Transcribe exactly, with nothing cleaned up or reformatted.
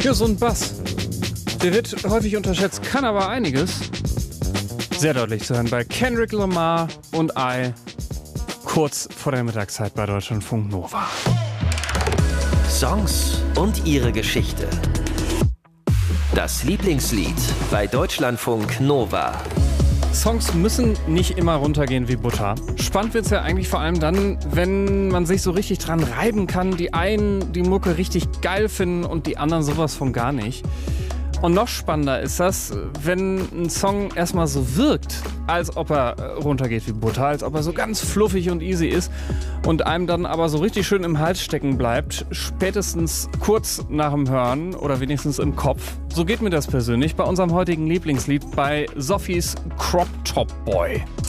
Gesund Bass. Der wird häufig unterschätzt, kann aber einiges. Sehr deutlich zu hören bei Kendrick Lamar und I. Kurz vor der Mittagszeit bei Deutschlandfunk Nova. Songs und ihre Geschichte. Das Lieblingslied bei Deutschlandfunk Nova. Songs müssen nicht immer runtergehen wie Butter. Spannend wird's ja eigentlich vor allem dann, wenn man sich so richtig dran reiben kann. Die einen die Mucke richtig geil finden und die anderen sowas von gar nicht. Und noch spannender ist das, wenn ein Song erstmal so wirkt, als ob er runtergeht wie Butter, als ob er so ganz fluffig und easy ist und einem dann aber so richtig schön im Hals stecken bleibt, spätestens kurz nach dem Hören oder wenigstens im Kopf. So geht mir das persönlich bei unserem heutigen Lieblingslied, bei Sophies Crop Top Boy.